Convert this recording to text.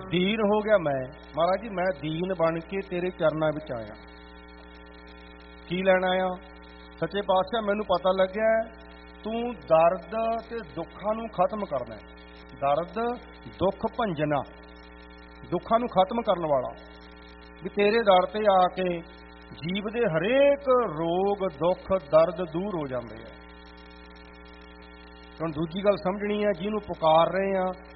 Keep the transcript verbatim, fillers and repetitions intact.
ਦੀਨ ਹੋ ਗਿਆ ਮੈਂ। ਮਹਾਰਾਜ ਜੀ ਮੈਂ ਦੀਨ ਬਣ ਕੇ ਤੇਰੇ ਚਰਨਾਂ ਵਿੱਚ ਆਇਆ। ਕੀ ਲੈਣ ਆਇਆ? ਸੱਚੇ ਪਾਤਸ਼ਾਹ ਮੈਨੂੰ ਪਤਾ ਲੱਗਿਆ ਤੂੰ ਦਰਦ ਤੇ ਦੁੱਖਾਂ ਨੂੰ ਖਤਮ ਕਰਨਾ। ਦਰਦ ਦੁੱਖ ਭੰਜਨਾ, ਦੁੱਖਾਂ ਨੂੰ ਖਤਮ ਕਰਨ ਵਾਲਾ। ਵੀ ਤੇਰੇ ਦਰ ਤੇ ਆ ਕੇ ਜੀਵ ਦੇ ਹਰੇਕ ਰੋਗ ਦੁੱਖ ਦਰਦ ਦੂਰ ਹੋ ਜਾਂਦੇ ਆ। ਹੁਣ ਦੂਜੀ ਗੱਲ ਸਮਝਣੀ ਹੈ, ਜਿਹਨੂੰ ਪੁਕਾਰ ਰਹੇ ਆ